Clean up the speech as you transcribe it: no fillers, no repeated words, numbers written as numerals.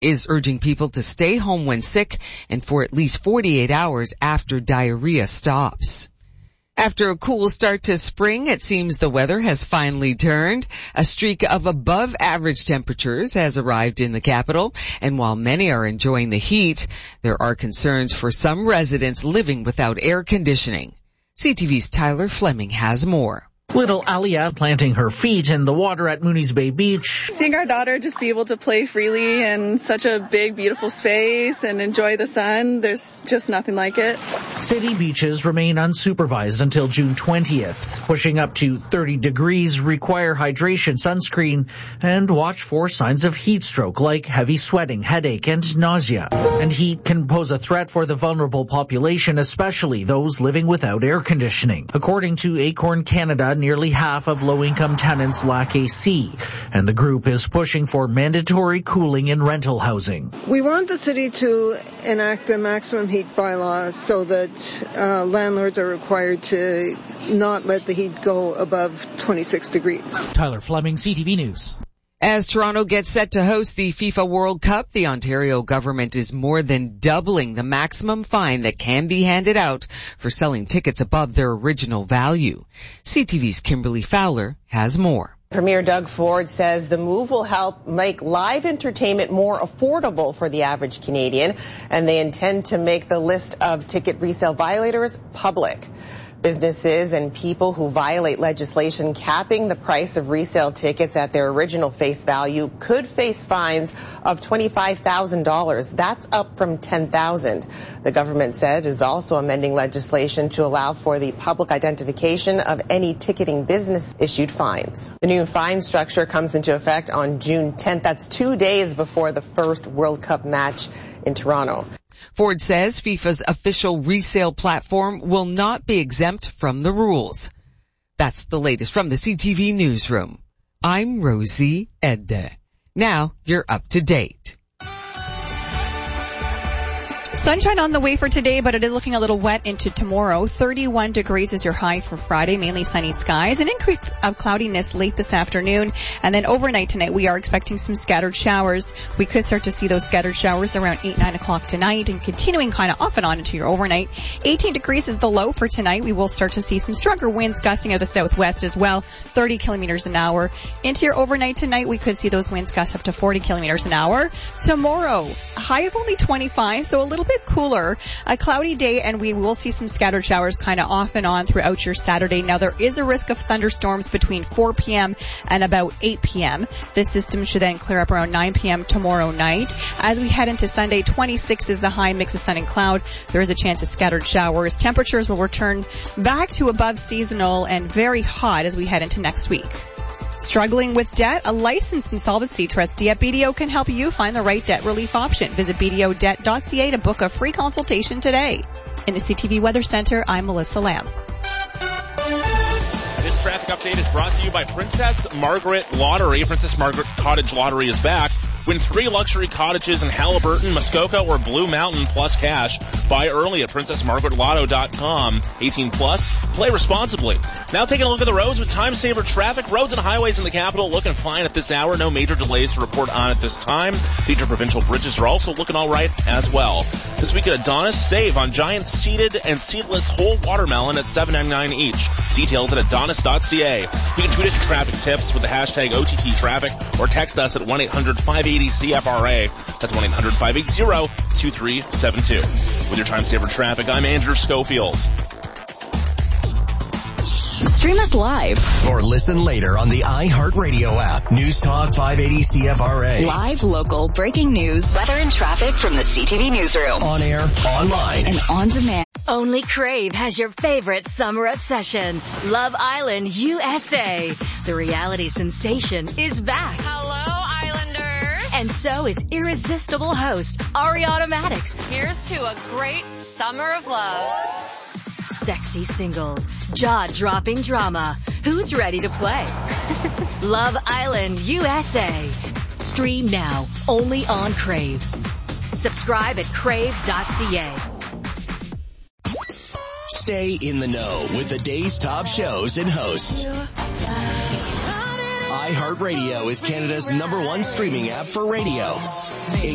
is urging people to stay home when sick and for at least 48 hours after diarrhea stops. After a cool start to spring, it seems the weather has finally turned. A streak of above average temperatures has arrived in the capital, and while many are enjoying the heat, there are concerns for some residents living without air conditioning. CTV's Tyler Fleming has more. Little Alia planting her feet in the water at Mooney's Bay Beach. Seeing our daughter just be able to play freely in such a big, beautiful space and enjoy the sun, there's just nothing like it. City beaches remain unsupervised until June 20th. Pushing up to 30 degrees, require hydration, sunscreen, and watch for signs of heat stroke like heavy sweating, headache, and nausea. And heat can pose a threat for the vulnerable population, especially those living without air conditioning. According to Acorn Canada, nearly half of low-income tenants lack AC, and the group is pushing for mandatory cooling in rental housing. We want the city to enact a maximum heat bylaw so that landlords are required to not let the heat go above 26 degrees. Tyler Fleming, CTV News. As Toronto gets set to host the FIFA World Cup, the Ontario government is more than doubling the maximum fine that can be handed out for selling tickets above their original value. CTV's Kimberly Fowler has more. Premier Doug Ford says the move will help make live entertainment more affordable for the average Canadian, and they intend to make the list of ticket resale violators public. Businesses and people who violate legislation capping the price of resale tickets at their original face value could face fines of $25,000. That's up from $10,000. The government said is also amending legislation to allow for the public identification of any ticketing business issued fines. The new fine structure comes into effect on June 10th. That's 2 days before the first World Cup match in Toronto. Ford says FIFA's official resale platform will not be exempt from the rules. That's the latest from the CTV Newsroom. I'm Rosie Edde. Now you're up to date. Sunshine on the way for today, but it is looking a little wet into tomorrow. 31 degrees is your high for Friday, mainly sunny skies. An increase of cloudiness late this afternoon. And then overnight tonight, we are expecting some scattered showers. We could start to see those scattered showers around 8, 9 o'clock tonight and continuing kind of off and on into your overnight. 18 degrees is the low for tonight. We will start to see some stronger winds gusting out of the southwest as well, 30 kilometers an hour. Into your overnight tonight, we could see those winds gust up to 40 kilometers an hour. Tomorrow, high of only 25, so a little bit cooler, a cloudy day, and we will see some scattered showers kind of off and on throughout your Saturday. Now, there is a risk of thunderstorms between 4 p.m. and about 8 p.m. This system should then clear up around 9 p.m. tomorrow night. As we head into Sunday, 26 is the high, mix of sun and cloud. There is a chance of scattered showers. Temperatures will return back to above seasonal and very hot as we head into next week. Struggling with debt? A licensed insolvency trustee at BDO can help you find the right debt relief option. Visit BDOdebt.ca to book a free consultation today. In the CTV Weather Center, I'm Melissa Lamb. This traffic update is brought to you by Princess Margaret Lottery. Princess Margaret Cottage Lottery is back. Win 3 luxury cottages in Haliburton, Muskoka, or Blue Mountain plus cash. Buy early at PrincessMargaretLotto.com. 18 plus. Play responsibly. Now taking a look at the roads with time saver traffic. Roads and highways in the capital looking fine at this hour. No major delays to report on at this time. Major provincial bridges are also looking all right as well. This week at Adonis, save on giant seeded and seedless whole watermelon at $7.99 each. Details at Adonis.ca. You can tweet us your traffic tips with the hashtag OTT traffic or text us at 1-800-580-CFRA. That's 1-800-580-2372. With your time saver traffic, I'm Andrew Schofield. Stream us live or listen later on the iHeartRadio app. News Talk 580 CFRA. Live, local, breaking news, weather and traffic from the CTV Newsroom. On air, online, and on demand. Only Crave has your favorite summer obsession. Love Island USA. The reality sensation is back. Hello, Islanders. And so is irresistible host Ariana Maddox. Here's to a great summer of love. Sexy singles, jaw-dropping drama. Who's ready to play? Love Island USA. Stream now, only on Crave. Subscribe at crave.ca. Stay in the know with the day's top shows and hosts. iHeartRadio is Canada's #1 streaming app for radio.